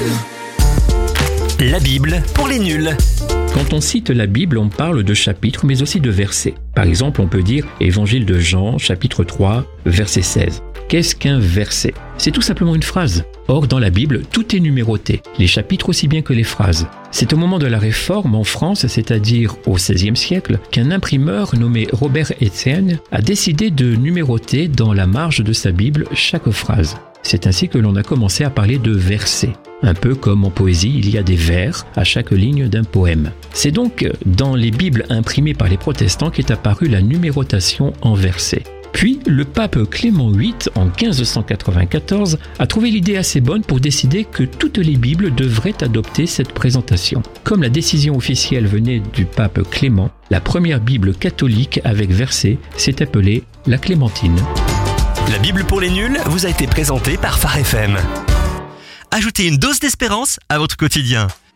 La Bible pour les nuls. Quand on cite la Bible, on parle de chapitres, mais aussi de versets. Par exemple, on peut dire Évangile de Jean, chapitre 3, verset 16. Qu'est-ce qu'un verset ? C'est tout simplement une phrase. Or, dans la Bible, tout est numéroté, les chapitres aussi bien que les phrases. C'est au moment de la Réforme en France, c'est-à-dire au XVIe siècle, qu'un imprimeur nommé Robert Estienne a décidé de numéroter dans la marge de sa Bible chaque phrase. C'est ainsi que l'on a commencé à parler de versets. Un peu comme en poésie, il y a des vers à chaque ligne d'un poème. C'est donc dans les Bibles imprimées par les protestants qu'est apparue la numérotation en versets. Puis, le pape Clément VIII, en 1594, a trouvé l'idée assez bonne pour décider que toutes les Bibles devraient adopter cette présentation. Comme la décision officielle venait du pape Clément, la première Bible catholique avec versets s'est appelée la Clémentine. La Bible pour les nuls vous a été présentée par Phare FM. Ajoutez une dose d'espérance à votre quotidien.